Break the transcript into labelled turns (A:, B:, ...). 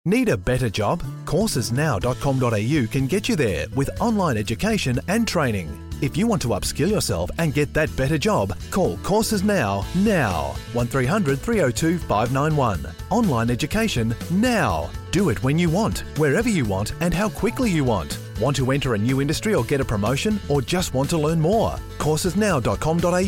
A: Need a better job? Coursesnow.com.au can get you there with online education and training. If you want to upskill yourself and get that better job, call Courses Now. 1300 302 591. Online education now. Do it when you want, wherever you want, and how quickly you want. Want to enter a new industry or get a promotion, or just want to learn more? Coursesnow.com.au